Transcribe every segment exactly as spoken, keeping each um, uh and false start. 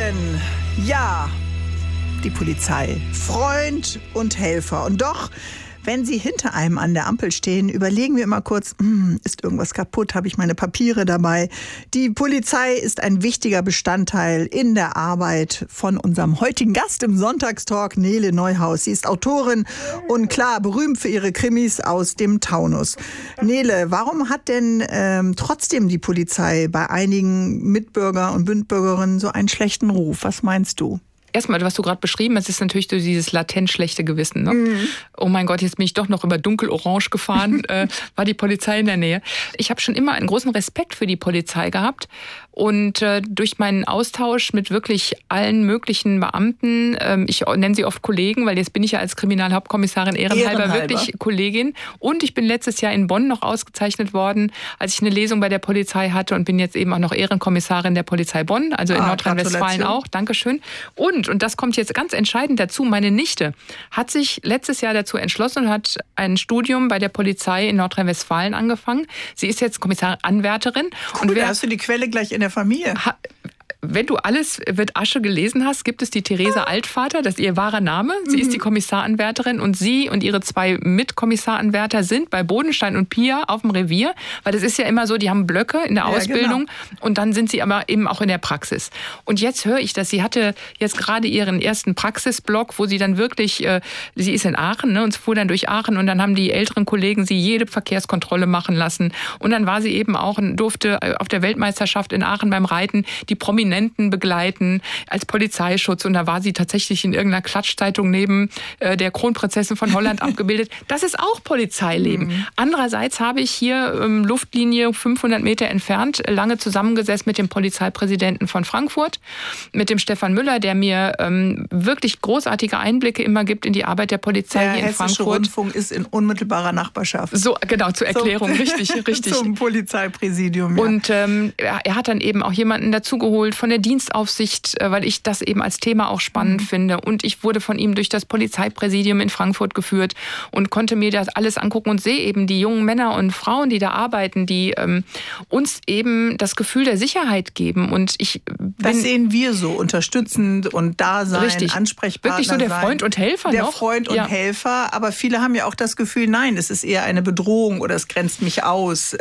denn? Ja, die Polizei. Freund und Helfer. Und doch, wenn Sie hinter einem an der Ampel stehen, überlegen wir immer kurz, hm, ist irgendwas kaputt, habe ich meine Papiere dabei? Die Polizei ist ein wichtiger Bestandteil in der Arbeit von unserem heutigen Gast im Sonntagstalk, Nele Neuhaus. Sie ist Autorin und klar, berühmt für ihre Krimis aus dem Taunus. Nele, warum hat denn ähm, trotzdem die Polizei bei einigen Mitbürger und Mitbürgerinnen so einen schlechten Ruf? Was meinst du? Erstmal, was du gerade beschrieben hast, ist natürlich so dieses latent schlechte Gewissen. Ne? Mhm. Oh mein Gott, jetzt bin ich doch noch über dunkelorange gefahren, äh, war die Polizei in der Nähe. Ich habe schon immer einen großen Respekt für die Polizei gehabt. Und äh, durch meinen Austausch mit wirklich allen möglichen Beamten, ähm, ich nenne sie oft Kollegen, weil jetzt bin ich ja als Kriminalhauptkommissarin ehrenhalber, ehrenhalber wirklich Kollegin. Und ich bin letztes Jahr in Bonn noch ausgezeichnet worden, als ich eine Lesung bei der Polizei hatte und bin jetzt eben auch noch Ehrenkommissarin der Polizei Bonn, also in ah, Nordrhein-Westfalen auch. Dankeschön. Und, und das kommt jetzt ganz entscheidend dazu, meine Nichte hat sich letztes Jahr dazu entschlossen und hat ein Studium bei der Polizei in Nordrhein-Westfalen angefangen. Sie ist jetzt Kommissaranwärterin. Cool, und wer, da hast du die Quelle gleich in der Familie. Ha, wenn du alles wird Asche gelesen hast, gibt es die Theresa Altvater, das ist ihr wahrer Name. Sie mhm. ist die Kommissaranwärterin und sie und ihre zwei Mitkommissaranwärter sind bei Bodenstein und Pia auf dem Revier, weil das ist ja immer so, die haben Blöcke in der ja, Ausbildung genau. Und dann sind sie aber eben auch in der Praxis. Und jetzt höre ich, dass sie hatte jetzt gerade ihren ersten Praxisblock, wo sie dann wirklich, äh, sie ist in Aachen, ne, und fuhr dann durch Aachen und dann haben die älteren Kollegen sie jede Verkehrskontrolle machen lassen. Und dann war sie eben auch, durfte auf der Weltmeisterschaft in Aachen beim Reiten die Prominenten begleiten als Polizeischutz. Und da war sie tatsächlich in irgendeiner Klatschzeitung neben äh, der Kronprinzessin von Holland abgebildet. Das ist auch Polizeileben. Mhm. Andererseits habe ich hier ähm, Luftlinie fünfhundert Meter entfernt lange zusammengesessen mit dem Polizeipräsidenten von Frankfurt, mit dem Stefan Müller, der mir ähm, wirklich großartige Einblicke immer gibt in die Arbeit der Polizei der hier in Hessische Frankfurt. Rundfunk ist in unmittelbarer Nachbarschaft. So, genau, zur Erklärung, so, richtig, richtig. Zum Polizeipräsidium, ja. Und ähm, er hat dann eben auch jemanden dazugeholt von der Dienstaufsicht, weil ich das eben als Thema auch spannend mhm. finde. Und ich wurde von ihm durch das Polizeipräsidium in Frankfurt geführt und konnte mir das alles angucken und sehe eben die jungen Männer und Frauen, die da arbeiten, die ähm, uns eben das Gefühl der Sicherheit geben. Und ich bin, das sehen wir so, unterstützend und da sein, richtig, Ansprechpartner wirklich so der sein. Freund und Helfer Der noch. Freund und ja. Helfer, aber viele haben ja auch das Gefühl, nein, es ist eher eine Bedrohung oder es grenzt mich aus.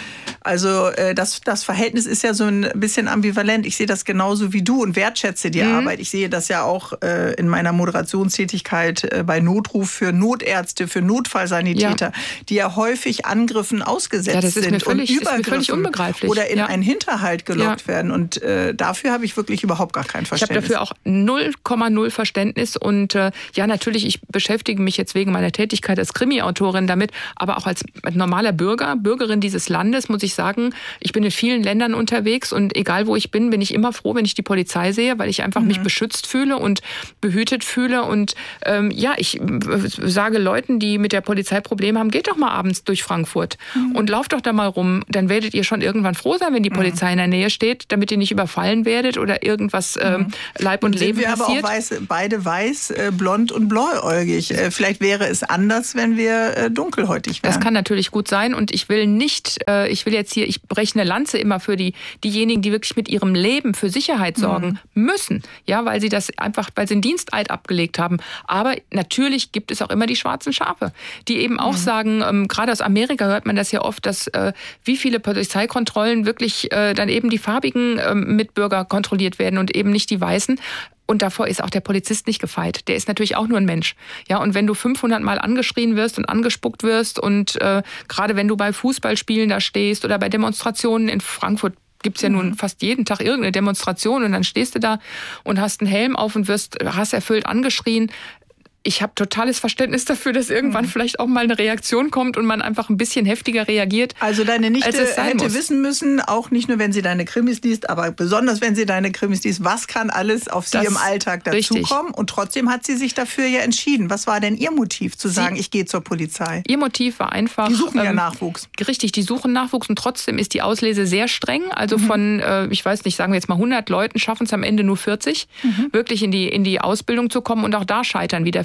Also das, das Verhältnis ist ja so ein bisschen ambivalent. Ich sehe das genauso wie du und wertschätze die mhm. Arbeit. Ich sehe das ja auch äh, in meiner Moderationstätigkeit äh, bei Notruf für Notärzte, für Notfallsanitäter, ja. die ja häufig Angriffen ausgesetzt ja, das ist sind mir völlig, und ist mir völlig unbegreiflich. Oder in ja. einen Hinterhalt gelockt ja. werden. Und äh, dafür habe ich wirklich überhaupt gar kein Verständnis. Ich habe dafür auch null Komma null Verständnis. Und äh, ja, natürlich, ich beschäftige mich jetzt wegen meiner Tätigkeit als Krimi-Autorin damit, aber auch als normaler Bürger, Bürgerin dieses Landes, muss ich sagen, ich bin in vielen Ländern unterwegs und egal wo ich bin, bin ich immer froh, wenn ich die Polizei sehe, weil ich einfach mhm. mich beschützt fühle und behütet fühle. Und ähm, ja, ich äh, sage Leuten, die mit der Polizei Probleme haben, geht doch mal abends durch Frankfurt mhm. und lauft doch da mal rum. Dann werdet ihr schon irgendwann froh sein, wenn die Polizei mhm. in der Nähe steht, damit ihr nicht überfallen werdet oder irgendwas ähm, mhm. Leib und, und Leben wir passiert. Aber auch weiß, beide weiß, äh, blond und blauäugig. Äh, vielleicht wäre es anders, wenn wir äh, dunkelhäutig wären. Das kann natürlich gut sein und ich will nicht, äh, ich will jetzt hier, ich breche eine Lanze immer für die diejenigen, die wirklich mit ihrem Leben für Sicherheit sorgen mhm. müssen, ja, weil sie das einfach, weil sie einen Diensteid abgelegt haben. Aber natürlich gibt es auch immer die schwarzen Schafe, die eben auch mhm. sagen, ähm, gerade aus Amerika hört man das ja oft, dass äh, wie viele Polizeikontrollen wirklich äh, dann eben die farbigen äh, Mitbürger kontrolliert werden und eben nicht die weißen. Und davor ist auch der Polizist nicht gefeit. Der ist natürlich auch nur ein Mensch. Ja, und wenn du fünfhundert Mal angeschrien wirst und angespuckt wirst und äh, gerade wenn du bei Fußballspielen da stehst oder bei Demonstrationen in Frankfurt, gibt's ja nun fast jeden Tag irgendeine Demonstration und dann stehst du da und hast einen Helm auf und wirst hasserfüllt angeschrien. Ich habe totales Verständnis dafür, dass irgendwann mhm. vielleicht auch mal eine Reaktion kommt und man einfach ein bisschen heftiger reagiert. Also deine Nichte hätte muss. wissen müssen, auch nicht nur, wenn sie deine Krimis liest, aber besonders, wenn sie deine Krimis liest, was kann alles auf sie das im Alltag dazukommen? Und trotzdem hat sie sich dafür ja entschieden. Was war denn ihr Motiv, zu sie, sagen, ich gehe zur Polizei? Ihr Motiv war einfach... Die suchen ähm, ja Nachwuchs. Richtig, die suchen Nachwuchs und trotzdem ist die Auslese sehr streng. Also mhm. von, äh, ich weiß nicht, sagen wir jetzt mal hundert Leuten, schaffen es am Ende nur vierzig, mhm. wirklich in die, in die Ausbildung zu kommen. Und auch da scheitern wieder viele.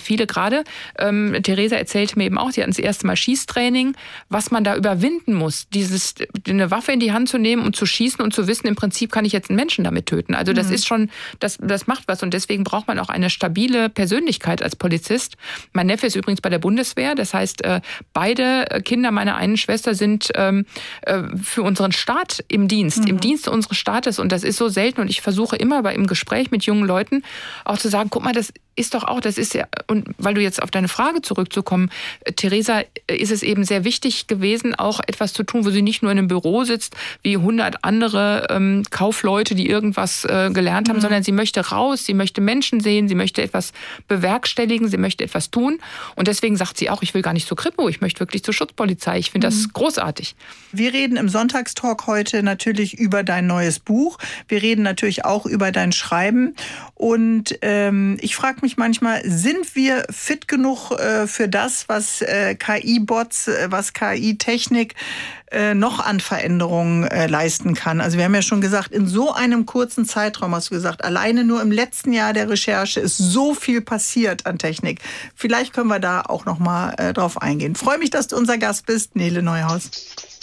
viele gerade. Ähm, Theresa erzählte mir eben auch, sie hatten das erste Mal Schießtraining, was man da überwinden muss, dieses eine Waffe in die Hand zu nehmen und zu schießen und zu wissen, im Prinzip kann ich jetzt einen Menschen damit töten. Also das mhm. ist schon, das, das macht was und deswegen braucht man auch eine stabile Persönlichkeit als Polizist. Mein Neffe ist übrigens bei der Bundeswehr, das heißt, beide Kinder meiner einen Schwester sind für unseren Staat im Dienst, mhm. im Dienst unseres Staates und das ist so selten und ich versuche immer bei im Gespräch mit jungen Leuten auch zu sagen, guck mal, das ist doch auch, das ist ja, und weil du jetzt auf deine Frage zurückzukommen, Theresa, ist es eben sehr wichtig gewesen, auch etwas zu tun, wo sie nicht nur in einem Büro sitzt, wie hundert andere ähm, Kaufleute, die irgendwas äh, gelernt haben, mhm. sondern sie möchte raus, sie möchte Menschen sehen, sie möchte etwas bewerkstelligen, sie möchte etwas tun und deswegen sagt sie auch, ich will gar nicht zur Kripo, ich möchte wirklich zur Schutzpolizei, ich finde mhm. das großartig. Wir reden im Sonntagstalk heute natürlich über dein neues Buch, wir reden natürlich auch über dein Schreiben und ähm, ich frage mich manchmal, sind wir fit genug äh, für das, was äh, K I-Bots, äh, was K I-Technik äh, noch an Veränderungen äh, leisten kann? Also wir haben ja schon gesagt, in so einem kurzen Zeitraum, hast du gesagt, alleine nur im letzten Jahr der Recherche ist so viel passiert an Technik. Vielleicht können wir da auch noch mal äh, drauf eingehen. Freue mich, dass du unser Gast bist, Nele Neuhaus.